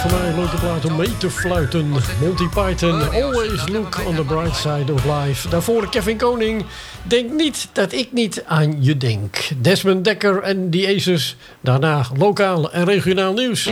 Voor mij een leuke plaat om mee te fluiten. Monty Python, Always Look on the Bright Side of Life. Daarvoor Kevin Koning, Denk niet dat ik niet aan je denk. Desmond Dekker en The Aces. Daarna lokaal en regionaal nieuws.